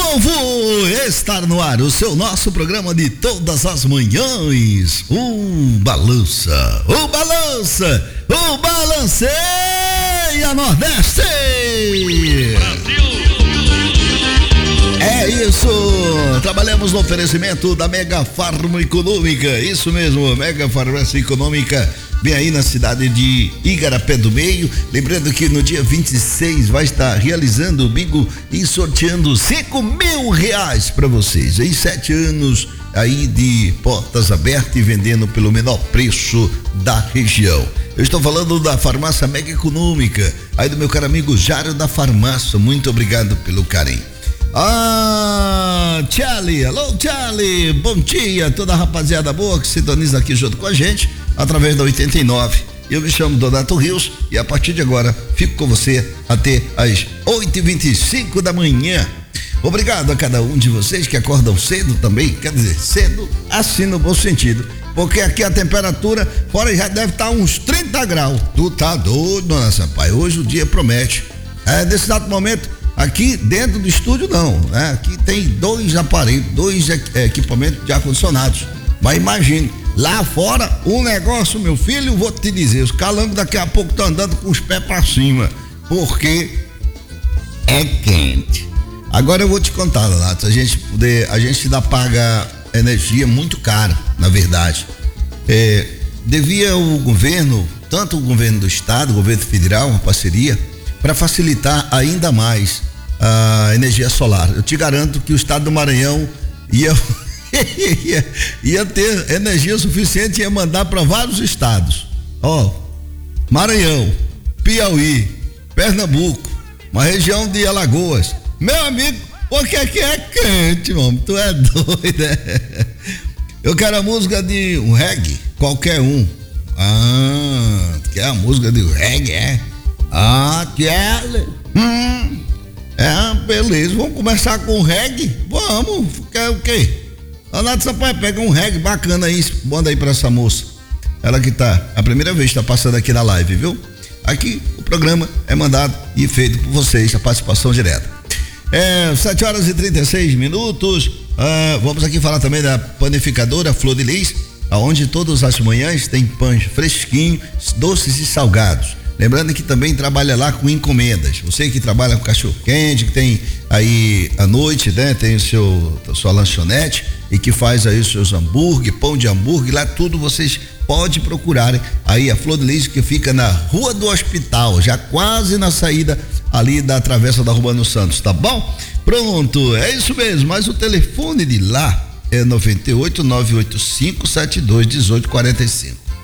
Povo, está no ar o nosso programa de todas as manhãs, o Balança, Balanceia Nordeste. Brasil. É isso, trabalhamos no oferecimento da Mega Farma Econômica, isso mesmo, Mega Farmácia Econômica, bem aí na cidade de Igarapé do Meio. Lembrando que no dia 26 vai estar realizando o bingo e sorteando R$5.000 para vocês, em 7 anos aí de portas abertas e vendendo pelo menor preço da região. Eu estou falando da Farmácia Mega Econômica, aí do meu caro amigo Jário da Farmácia, muito obrigado pelo carinho. Charlie, alô Charlie, bom dia, toda a rapaziada boa que sintoniza aqui junto com a gente através da 89. Eu me chamo Donato Rios e a partir de agora fico com você até às 8h25 da manhã. Obrigado a cada um de vocês que acordam cedo também, quer dizer, cedo assim no bom sentido, porque aqui a temperatura fora já deve estar uns 30 graus. Tu tá doido, nossa pai, hoje o dia promete. Nesse exato momento aqui dentro do estúdio não, né? Aqui tem 2 aparelhos, 2 equipamentos de ar-condicionados. Mas imagine, lá fora o negócio, meu filho, vou te dizer, os calangos daqui a pouco estão andando com os pés pra cima, porque é quente. Agora eu vou te contar, Donato, a gente ainda paga energia muito cara, na verdade. Devia o governo, tanto o governo do estado, o governo federal, uma parceria, para facilitar ainda mais a energia solar. Eu te garanto que o estado do Maranhão ia ter energia suficiente e ia mandar para vários estados. Maranhão, Piauí, Pernambuco, uma região de Alagoas. Meu amigo, porque aqui é quente, mano. Tu é doido, Eu quero a música de um reggae, qualquer um. Quer a música de reggae, Kelly. Beleza, vamos começar com o reggae? Vamos, quer o quê? Donato Sampaio, pega um reggae bacana aí, manda aí pra essa moça. Ela que tá, a primeira vez que tá passando aqui na live, viu? Aqui o programa é mandado e feito por vocês, a participação direta. 7h36. Vamos aqui falar também da panificadora Flor de Lis, aonde todas as manhãs tem pães fresquinhos, doces e salgados. Lembrando que também trabalha lá com encomendas. Você que trabalha com cachorro quente, que tem aí à noite, né? Tem sua lanchonete e que faz aí os seus hambúrguer, pão de hambúrguer, lá tudo vocês podem procurar aí a Flor de Lis, que fica na Rua do Hospital, já quase na saída ali da Travessa da Rubano Santos, tá bom? Pronto, é isso mesmo, mas o telefone de lá é 98 985 72 18 45.